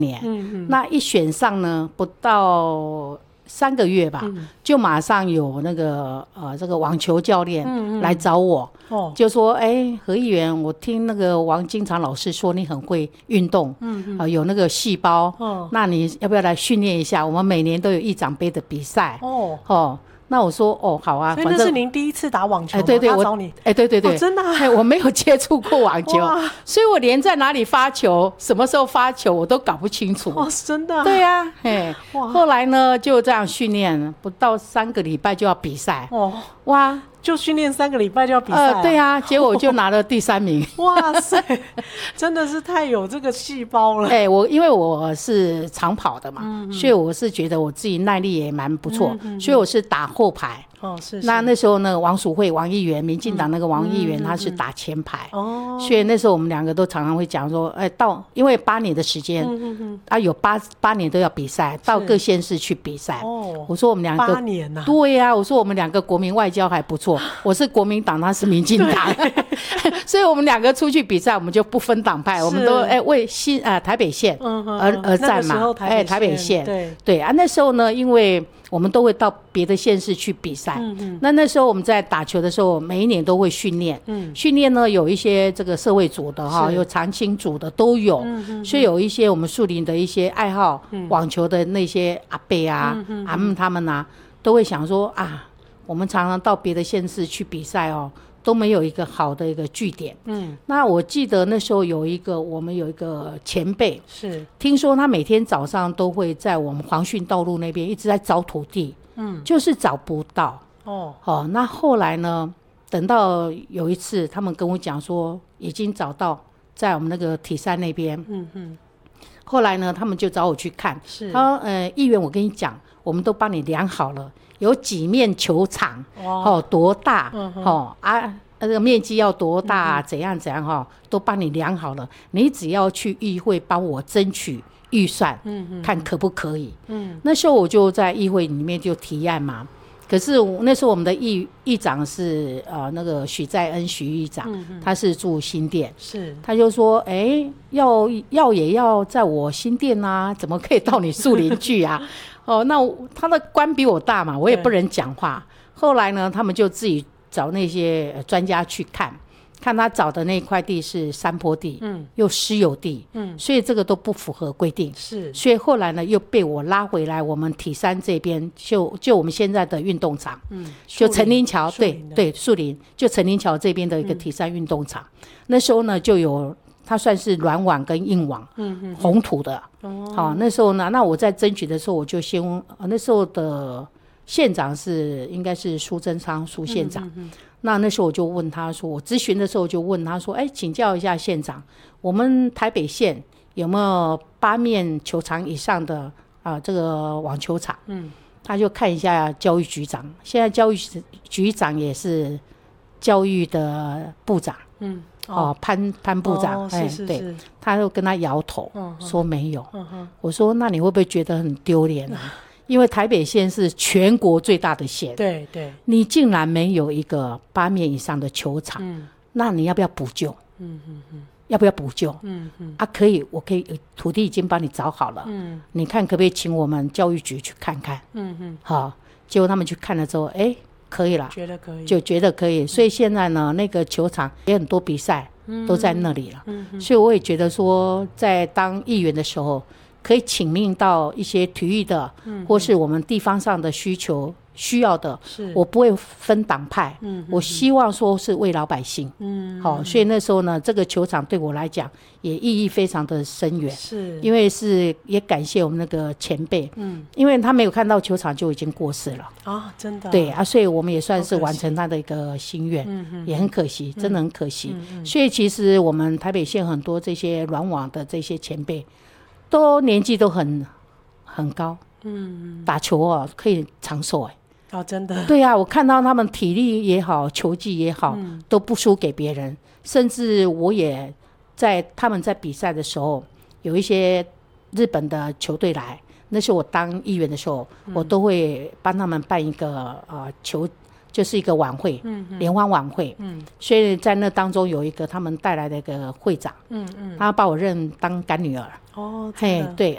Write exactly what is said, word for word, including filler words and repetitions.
年，嗯嗯，那一选上呢，不到三个月吧，嗯、就马上有那个呃这个网球教练来找我，嗯嗯就说：“哎、欸，何议员，我听那个王金常老师说你很会运动，嗯嗯、呃，有那个细胞，哦，那你要不要来训练一下？我们每年都有议长杯的比赛，哦哦。”那我说哦好啊， 所以那是您第一次打网球吗？ 哎、对对， 他找你， 哎、对对对， 哦、真的、啊哎，我没有接触过网球，所以我连在哪里发球、什么时候发球我都搞不清楚。 哦，真的、啊？ 对呀、啊，哎，后来呢就这样训练，不到三个礼拜就要比赛。哦，哇！ 就训练三个礼拜就要比赛、啊呃，对啊，结果我就拿了第三名。 哇塞，真的是太有这个细胞了。 哎、欸，我因为我是长跑的嘛，嗯嗯所以我是觉得我自己耐力也蛮不错、嗯嗯，所以我是打后排。哦，是是。那那时候那个王淑慧王议员，民进党那个王议员、嗯，他是打前排。哦、嗯。所以那时候我们两个都常常会讲说，哎、欸，到因为八年的时间，嗯嗯嗯，啊，有八八年都要比赛，到各县市去比赛。哦。我说我们两个八年呐、啊。 对呀、啊，我说我们两个国民外交还不错，我是国民党，他是民进党，所以我们两个出去比赛，我们就不分党派，我们都哎、欸、为新啊、呃、台北县而、嗯、而战嘛，哎、欸、台北县，对对啊，那时候呢，因为我们都会到别的县市去比赛。嗯嗯。那那时候我们在打球的时候，每一年都会训练。嗯。训练呢，有一些这个社会组的哈，有长青组的都有。嗯嗯。所以有一些我们树林的一些爱好、嗯、网球的那些阿伯啊、嗯嗯、阿姆他们啊，都会想说啊，我们常常到别的县市去比赛哦。都没有一个好的一个据点。嗯，那我记得那时候有一个我们有一个前辈，是听说他每天早上都会在我们黄训道路那边一直在找土地，嗯，就是找不到。哦，哦，那后来呢，等到有一次他们跟我讲说已经找到在我们那个体山那边，嗯嗯，后来呢他们就找我去看，是他说呃议员我跟你讲，我们都帮你量好了。有几面球场，哦，多大，嗯、哦啊，那个面积要多大、啊嗯，怎样怎样哈、哦，都帮你量好了。你只要去议会帮我争取预算，嗯嗯，看可不可以。嗯，那时候我就在议会里面就提案嘛。可是那时候我们的议议长是呃那个许在恩许议长、嗯，他是住新店，是他就说，哎、欸，要要也要在我新店啊，怎么可以到你树林去啊？哦，那他的官比我大嘛，我也不能讲话。后来呢，他们就自己找那些专家去看，看他找的那块地是山坡地，嗯，又私有地，嗯，所以这个都不符合规定，是。所以后来呢，又被我拉回来我们体山这边，就就我们现在的运动场，嗯，就陈林桥，对对，树林，就陈林桥这边的一个体山运动场、嗯。那时候呢，就有。它算是软网跟硬网，嗯嗯，红土的。哦，好，那时候呢，那我在争取的时候，我就先，呃、那时候的县长是应该是苏贞昌苏县长、嗯嗯嗯。那那时候我就问他说，我咨询的时候就问他说，哎，请教一下县长，我们台北县有没有八面球场以上的啊、呃、这个网球场？嗯，他就看一下教育局长，现在教育局长也是教育的部长。嗯。哦，潘潘部长，哎、哦，是是是，对，他就跟他摇头、嗯、说没有、嗯。我说那你会不会觉得很丢脸啊、嗯？因为台北县是全国最大的县，对对，你竟然没有一个八面以上的球场，嗯、那你要不要补救？嗯嗯嗯，要不要补救？嗯嗯，啊，可以，我可以，土地已经帮你找好了，嗯，你看可不可以请我们教育局去看看？嗯嗯，好，结果他们去看了之后，哎。可以啦，觉得可以，就觉得可以，所以现在呢，那个球场也很多比赛都在那里了、嗯嗯，所以我也觉得说，在当议员的时候，可以请命到一些体育的，嗯、或是我们地方上的需求需要的，我不会分党派、嗯，我希望说是为老百姓，嗯，好，所以那时候呢，这个球场对我来讲也意义非常的深远，是，因为是也感谢我们那个前辈，嗯，因为他没有看到球场就已经过世了啊，真的，对啊，所以我们也算是完成他的一个心愿，嗯，也很可惜，真的很可惜、嗯，所以其实我们台北县很多这些软网的这些前辈，都年纪都很很高，嗯，打球啊可以长寿哎、欸。哦，真的，对啊，我看到他们体力也好，球技也好、嗯、都不输给别人，甚至我也在他们在比赛的时候，有一些日本的球队来，那是我当议员的时候、嗯、我都会帮他们办一个呃球就是一个晚会，嗯，联欢晚会，嗯，所以在那当中有一个他们带来的一个会长，嗯嗯，他把我认当干女儿，哦，嘿，对